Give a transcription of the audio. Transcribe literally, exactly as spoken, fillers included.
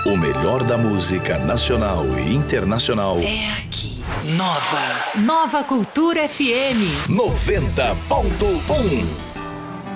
O melhor da música nacional e internacional É aqui. Nova. Nova Cultura F M. noventa ponto um.